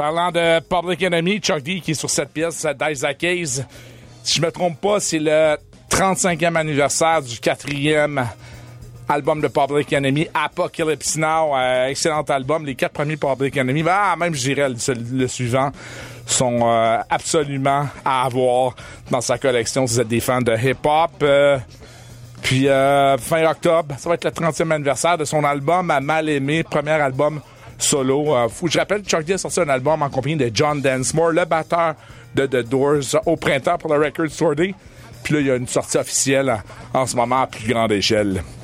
Parlant de Public Enemy, Chuck D qui est sur cette pièce d'Isaac Hayes. Si je me trompe pas, c'est le 35e anniversaire du 4e album de Public Enemy, Apocalypse Now. Excellent album. Les 4 premiers Public Enemy, même je dirais le suivant, sont absolument à avoir dans sa collection si vous êtes des fans de hip-hop. Puis fin octobre, ça va être le 30e anniversaire de son album à Mal Aimé, premier album solo. Je rappelle que Chuck D a sorti un album en compagnie de John Densmore, le batteur de The Doors, au printemps pour le Record Store Day. Puis là, il y a une sortie officielle en ce moment à plus grande échelle.